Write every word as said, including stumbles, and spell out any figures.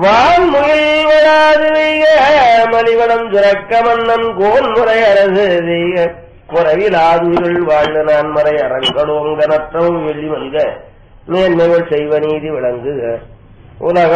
வான்முகில் வளாது வெய்க மலிவடம் சுரக்க மன்னன் கோன்முறை அரசு செய்க குறவிலாதுகள் வாழ்ந்த நான் மறை அரண்களோங்க நற்றவும் வெள்ளி மல்க மேன்மைகள் செய்வ நீதி விளங்குக உலக